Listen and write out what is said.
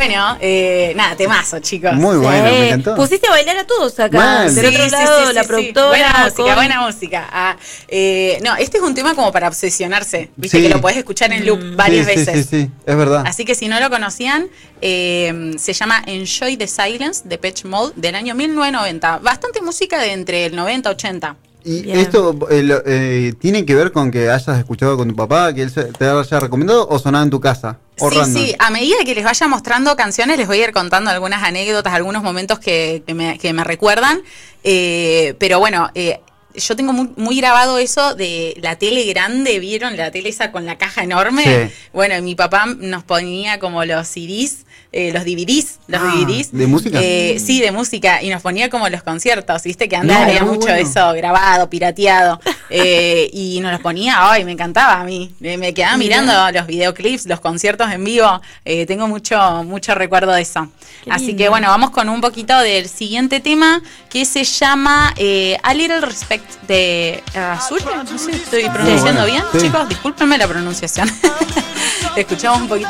Bueno, nada, temazo, chicos. Muy bueno, me encantó. Pusiste a bailar a todos acá. Bueno. Del otro lado, la productora. Buena música. No, este es un tema como para obsesionarse. Viste que lo podés escuchar en loop varias veces. Sí, es verdad. Así que si no lo conocían, se llama Enjoy the Silence de Depeche Mode del año 1990. Bastante música de entre el 90 y 80. ¿Y Bien. esto tiene que ver con que hayas escuchado con tu papá, que él te haya recomendado, o sonaba en tu casa? Sí, a medida que les vaya mostrando canciones, les voy a ir contando algunas anécdotas, algunos momentos que me recuerdan. Pero bueno, yo tengo muy grabado eso de la tele grande, ¿vieron? La tele esa con la caja enorme. Sí. Bueno, mi papá nos ponía como los CDs, los DVDs. ¿De música? Sí, de música. Y nos ponía como los conciertos, ¿viste? Que antes No, había muy mucho bueno. de eso grabado, pirateado. Y nos los ponía, ay, me encantaba a mí. Me quedaba mirando los videoclips, los conciertos en vivo. Tengo mucho recuerdo de eso. Qué Así lindo. que bueno, vamos con un poquito del siguiente tema que se llama A Little Respect de Azul. No sé si estoy pronunciando bueno, bien, sí. chicos. Discúlpenme la pronunciación. Escuchamos un poquito.